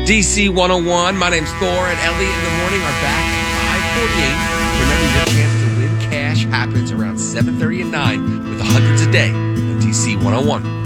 DC 101. My name's Thor, and Ellie in the morning are back at 5:48. Remember, your chance to win cash happens around 7:30 and 9 with the hundreds a day on DC 101.